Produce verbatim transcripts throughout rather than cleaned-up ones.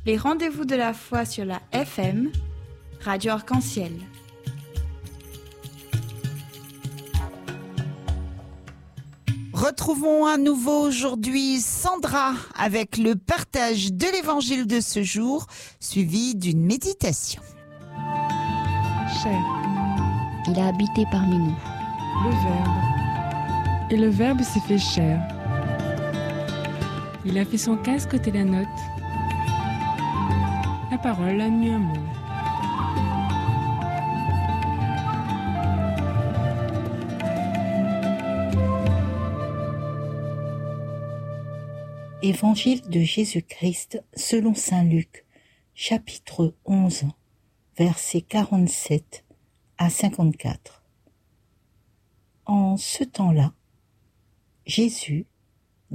Les rendez-vous de la foi sur la F M, Radio Arc-en-Ciel. Retrouvons à nouveau aujourd'hui Sandra avec le partage de l'évangile de ce jour, suivi d'une méditation. Chair. Il a habité parmi nous. Le Verbe. Et le Verbe s'est fait chair. Il a fait son casque côté la note. La parole a nu un mot. Évangile de Jésus-Christ selon saint Luc, chapitre onze, versets quarante-sept à cinquante-quatre. En ce temps-là, Jésus disait :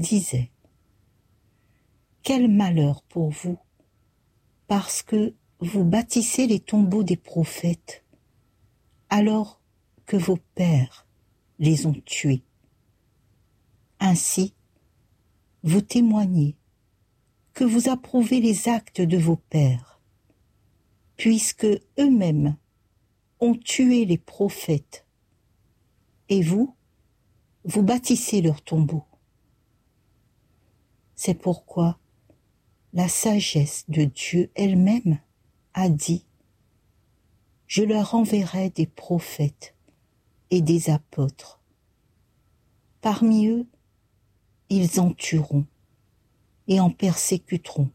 « Quel malheur pour vous, parce que vous bâtissez les tombeaux des prophètes, alors que vos pères les ont tués. Ainsi, vous témoignez que vous approuvez les actes de vos pères, puisque eux-mêmes ont tué les prophètes, et vous, vous bâtissez leurs tombeaux. C'est pourquoi la sagesse de Dieu elle-même a dit : je leur enverrai des prophètes et des apôtres. Parmi eux, ils en tueront et en persécuteront.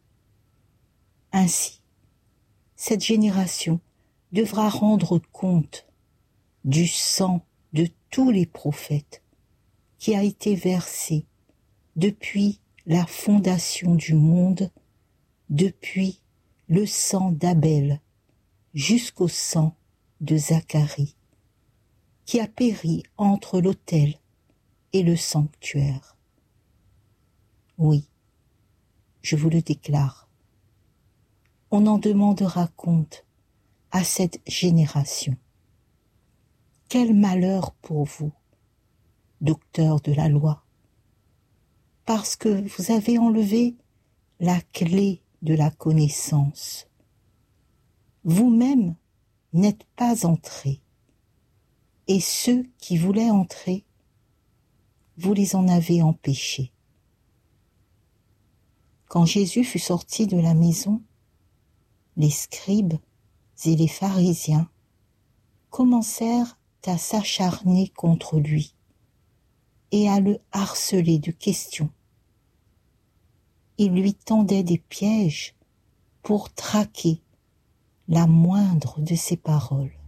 Ainsi, cette génération devra rendre compte du sang de tous les prophètes qui a été versé depuis la fondation du monde, depuis le sang d'Abel jusqu'au sang de Zacharie, qui a péri entre l'autel et le sanctuaire. Oui, je vous le déclare, on en demandera compte à cette génération. Quel malheur pour vous, docteurs de la loi, parce que vous avez enlevé la clé de la connaissance. Vous-même n'êtes pas entrés, et ceux qui voulaient entrer, vous les en avez empêchés. Quand Jésus fut sorti de la maison, les scribes et les pharisiens commencèrent à s'acharner contre lui et à le harceler de questions. Ils lui tendaient des pièges pour traquer la moindre de ses paroles.